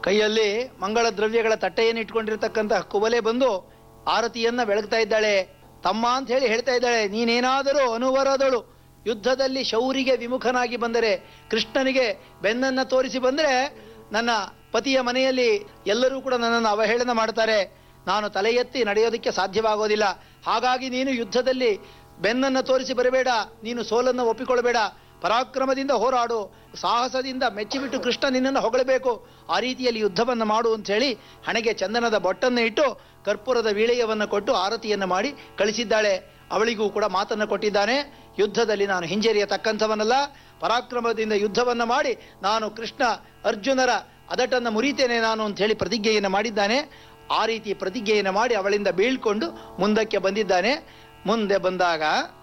ಕೈಯಲ್ಲಿ ಮಂಗಳ ದ್ರವ್ಯಗಳ ತಟ್ಟೆಯನ್ನು ಇಟ್ಕೊಂಡಿರ್ತಕ್ಕಂತಹ ಕುವಲೆ ಬಂದು ಆರತಿಯನ್ನ ಬೆಳಗ್ತಾ ಇದ್ದಾಳೆ. ತಮ್ಮ ಅಂತ ಹೇಳಿ ಹೇಳ್ತಾ ಇದ್ದಾಳೆ, ನೀನೇನಾದರೂ ಅನುವರದಳು ಯುದ್ಧದಲ್ಲಿ ಶೌರಿಗೆ ವಿಮುಖನಾಗಿ ಬಂದರೆ, ಕೃಷ್ಣನಿಗೆ ಬೆನ್ನನ್ನು ತೋರಿಸಿ ಬಂದರೆ ನನ್ನ ಪತಿಯ ಮನೆಯಲ್ಲಿ ಎಲ್ಲರೂ ಕೂಡ ನನ್ನನ್ನು ಅವಹೇಳನ ಮಾಡ್ತಾರೆ, ನಾನು ತಲೆ ಎತ್ತಿ ನಡೆಯೋದಕ್ಕೆ ಸಾಧ್ಯವಾಗೋದಿಲ್ಲ. ಹಾಗಾಗಿ ನೀನು ಯುದ್ಧದಲ್ಲಿ ಬೆನ್ನನ್ನು ತೋರಿಸಿ ಬರಬೇಡ, ನೀನು ಸೋಲನ್ನು ಒಪ್ಪಿಕೊಳ್ಳಬೇಡ, ಪರಾಕ್ರಮದಿಂದ ಹೋರಾಡು, ಸಾಹಸದಿಂದ ಮೆಚ್ಚಿಬಿಟ್ಟು ಕೃಷ್ಣ ನಿನ್ನನ್ನು ಹೊಗಳಬೇಕು, ಆ ರೀತಿಯಲ್ಲಿ ಯುದ್ಧವನ್ನು ಮಾಡು ಅಂತ ಹೇಳಿ ಹಣೆಗೆ ಚಂದನದ ಬೊಟ್ಟನ್ನು ಇಟ್ಟು ಕರ್ಪೂರದ ವೀಳೆಯವನ್ನು ಕೊಟ್ಟು ಆರತಿಯನ್ನು ಮಾಡಿ ಕಳಿಸಿದ್ದಾಳೆ. ಅವಳಿಗೂ ಕೂಡ ಮಾತನ್ನು ಕೊಟ್ಟಿದ್ದಾನೆ, ಯುದ್ಧದಲ್ಲಿ ನಾನು ಹಿಂಜರಿಯತಕ್ಕಂಥವನಲ್ಲ, ಪರಾಕ್ರಮದಿಂದ ಯುದ್ಧವನ್ನು ಮಾಡಿ ನಾನು ಕೃಷ್ಣ ಅರ್ಜುನರ ಅದಟನ್ನು ಮುರಿತೇನೆ ನಾನು ಅಂತ ಹೇಳಿ ಪ್ರತಿಜ್ಞೆಯನ್ನು ಮಾಡಿದ್ದಾನೆ. ಆ ರೀತಿ ಪ್ರತಿಜ್ಞೆಯನ್ನು ಮಾಡಿ ಅವಳಿಂದ ಬೀಳ್ಕೊಂಡು ಮುಂದಕ್ಕೆ ಬಂದಿದ್ದಾನೆ. ಮುಂದೆ ಬಂದಾಗ